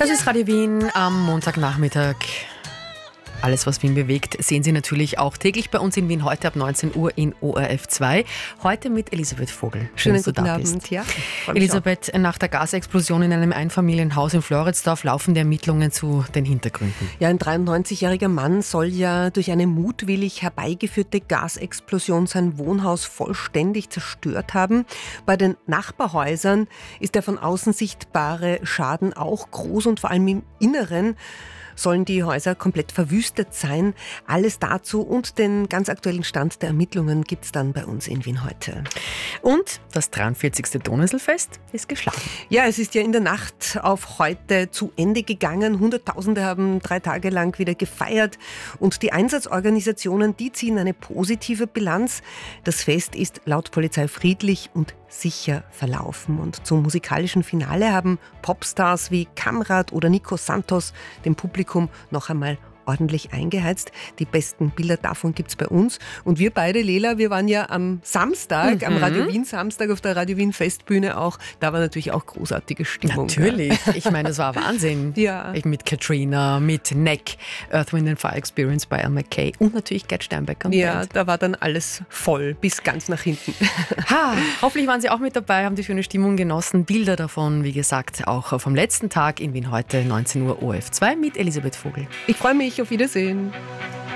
Das ist Radio Wien am Montagnachmittag. Alles, was Wien bewegt, sehen Sie natürlich auch täglich bei uns in Wien heute ab 19 Uhr in ORF 2. Heute mit Elisabeth Vogel. Schön, dass du da bist. Ja, Elisabeth, nach der Gasexplosion in einem Einfamilienhaus in Floridsdorf laufen die Ermittlungen zu den Hintergründen. Ja, ein 93-jähriger Mann soll ja durch eine mutwillig herbeigeführte Gasexplosion sein Wohnhaus vollständig zerstört haben. Bei den Nachbarhäusern ist der von außen sichtbare Schaden auch groß und vor allem im Inneren sollen die Häuser komplett verwüstet sein. Alles dazu und den ganz aktuellen Stand der Ermittlungen gibt es dann bei uns in Wien heute. Und das 43. Donauinselfest ist geschlagen. Ja, es ist ja in der Nacht auf heute zu Ende gegangen. Hunderttausende haben 3 Tage lang wieder gefeiert. Und die Einsatzorganisationen, die ziehen eine positive Bilanz. Das Fest ist laut Polizei friedlich und sicher verlaufen. Und zum musikalischen Finale haben Popstars wie Kamrat oder Nico Santos dem Publikum noch einmal ordentlich eingeheizt. Die besten Bilder davon gibt es bei uns. Und wir beide, Lela, wir waren ja am Samstag, am Radio Wien Samstag auf der Radio Wien Festbühne auch. Da war natürlich auch großartige Stimmung. Natürlich. Ich meine, das war Wahnsinn. Ja. Mit Katrina, mit Neck, Earth, Wind & Fire Experience bei Al McKay und natürlich Gerd Steinbecker. Ja, Band. da war dann alles voll, bis ganz nach hinten. Hoffentlich waren Sie auch mit dabei, haben die schöne Stimmung genossen. Bilder davon, wie gesagt, auch vom letzten Tag in Wien heute, 19 Uhr ORF 2 mit Elisabeth Vogel. Ich freue mich, auf Wiedersehen.